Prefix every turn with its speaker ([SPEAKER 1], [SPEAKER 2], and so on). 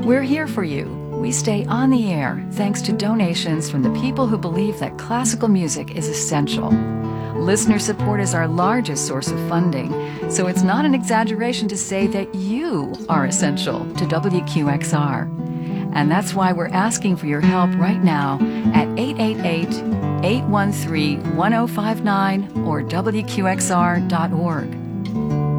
[SPEAKER 1] We're here for you. We stay on the air thanks to donations from the people who believe that classical music is essential. Listener support is our largest source of funding, so it's not an exaggeration to say that you are essential to WQXR. And that's why we're asking for your help right now at 888-813-1059 or WQXR.org.